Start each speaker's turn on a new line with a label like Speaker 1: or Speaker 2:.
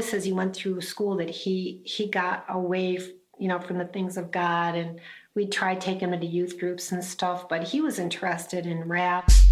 Speaker 1: noticed as he went through school that he got away, from the things of God, and we tried taking him into youth groups and stuff, but he was interested in rap.